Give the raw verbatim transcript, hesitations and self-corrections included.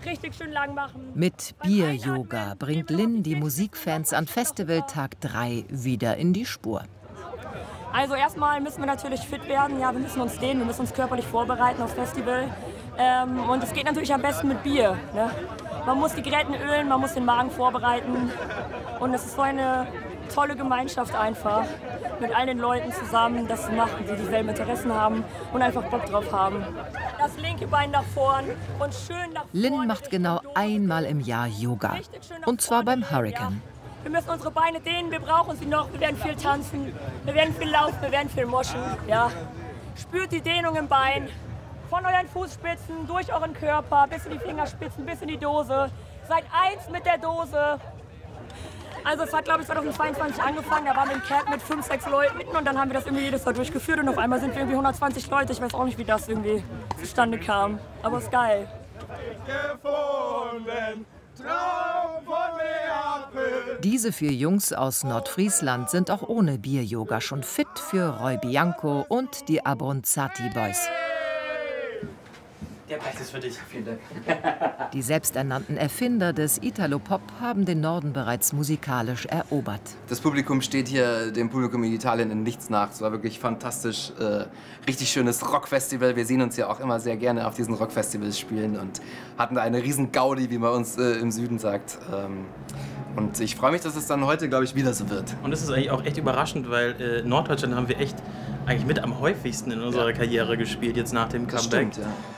Richtig schön lang machen. Mit Bier-Yoga bringt Lynn die Musikfans an Festivaltag drei wieder in die Spur. Also erstmal müssen wir natürlich fit werden. Ja, wir müssen uns dehnen, wir müssen uns körperlich vorbereiten aufs Festival. Ähm, und es geht natürlich am besten mit Bier. Ne? Man muss die Gräten ölen, man muss den Magen vorbereiten. Und es ist so eine tolle Gemeinschaft einfach, mit all den Leuten zusammen das zu machen, die dieselben Interessen haben und einfach Bock drauf haben. Das linke Bein nach vorn und schön nach vorn. Lynn macht genau einmal im Jahr Yoga. Und zwar beim Hurricane. Wir müssen unsere Beine dehnen, wir brauchen sie noch, wir werden viel tanzen, wir werden viel laufen, wir werden viel moschen. Ja. Spürt die Dehnung im Bein, von euren Fußspitzen, durch euren Körper, bis in die Fingerspitzen, bis in die Dose. Seid eins mit der Dose. Also es hat, glaube ich, zweitausendzweiundzwanzig angefangen, da waren wir im Camp mit fünf, sechs Leuten und dann haben wir das irgendwie jedes Jahr durchgeführt und auf einmal sind wir irgendwie hundertzwanzig Leute. Ich weiß auch nicht, wie das irgendwie zustande kam, aber es ist geil. Gefunden, Traum von Neapel. Diese vier Jungs aus Nordfriesland sind auch ohne Bier-Yoga schon fit für Roy Bianco und die Abronzati Boys. Der Preis ist für dich. Vielen Dank. Die selbsternannten Erfinder des Italo-Pop haben den Norden bereits musikalisch erobert. Das Publikum steht hier dem Publikum in Italien in nichts nach. Es war wirklich fantastisch. Äh, richtig schönes Rockfestival. Wir sehen uns ja auch immer sehr gerne auf diesen Rockfestivals spielen und hatten da eine riesen Gaudi, wie man uns äh, im Süden sagt. Ähm, und ich freue mich, dass es dann heute, glaube ich, wieder so wird. Und das ist eigentlich auch echt überraschend, weil äh, Norddeutschland haben wir echt eigentlich mit am häufigsten in unserer ja. Karriere gespielt, jetzt nach dem Das Comeback. stimmt, ja.